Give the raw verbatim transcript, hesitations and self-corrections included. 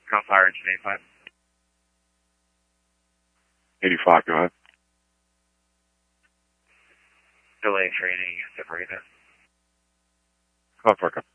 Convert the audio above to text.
Call fire engine eighty-five. eighty-five, go ahead. Delay training separator. Call for